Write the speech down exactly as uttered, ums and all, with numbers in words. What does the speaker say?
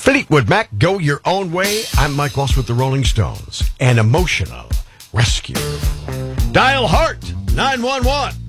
Fleetwood Mac, Go Your Own Way. I'm Mike Walsh with the Rolling Stones. An emotional rescue. Dial Heart nine one one.